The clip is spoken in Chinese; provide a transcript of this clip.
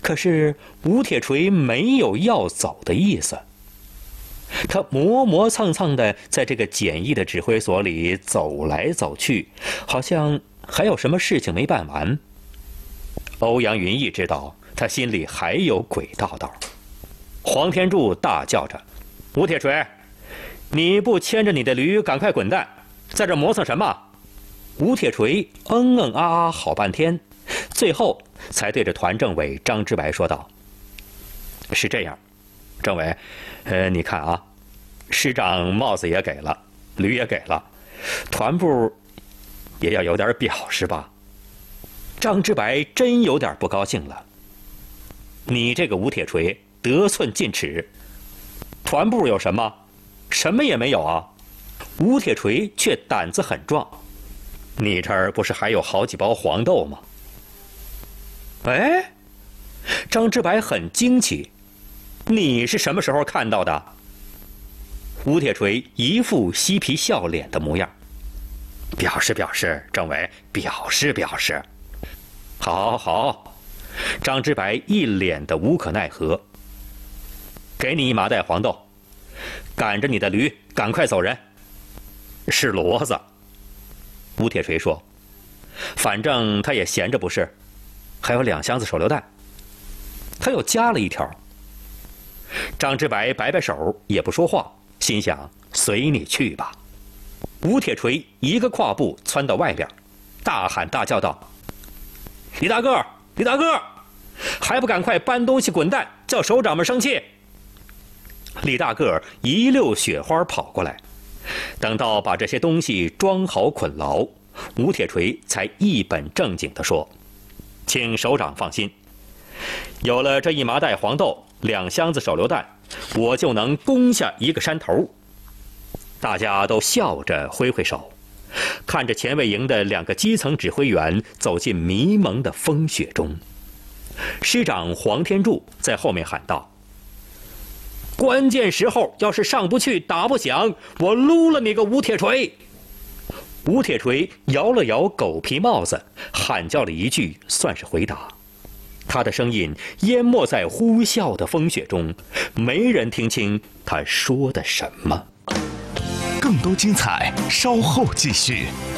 可是吴铁锤没有要走的意思，他磨磨蹭蹭地在这个简易的指挥所里走来走去，好像还有什么事情没办完。欧阳云逸知道他心里还有鬼道道。黄天柱大叫着：“吴铁锤，你不牵着你的驴赶快滚蛋，在这磨蹭什么？”吴铁锤啊好半天，最后才对着团政委张之白说道：“是这样，政委，你看啊，师长帽子也给了，驴也给了，团部也要有点表示吧。”张之白真有点不高兴了：“你这个吴铁锤得寸进尺，团部有什么？什么也没有啊！”吴铁锤却胆子很壮：“你这儿不是还有好几包黄豆吗？”哎，张之白很惊奇：“你是什么时候看到的？”吴铁锤一副嬉皮笑脸的模样：“表示，政委，表示。”好。张之白一脸的无可奈何：“给你1麻袋黄豆，赶着你的驴赶快走人。”是骡子。吴铁锤说：“反正他也闲着不是，还有2箱子手榴弹。”他又加了一条。张之白摆摆手也不说话，心想随你去吧。吴铁锤一个跨步窜到外边，大喊大叫道：“李大个，还不赶快搬东西滚蛋，叫首长们生气！”李大个一溜雪花跑过来，等到把这些东西装好捆牢，吴铁锤才一本正经地说：“请首长放心，有了这1麻袋黄豆，2箱子手榴弹，我就能攻下一个山头。”大家都笑着挥挥手，看着前卫营的2个基层指挥员走进迷蒙的风雪中。师长黄天柱在后面喊道：“关键时候要是上不去打不响，我撸了你个吴铁锤！”吴铁锤摇了摇狗皮帽子，喊叫了一句算是回答。他的声音淹没在呼啸的风雪中，没人听清他说的什么。 更多精彩稍后继续。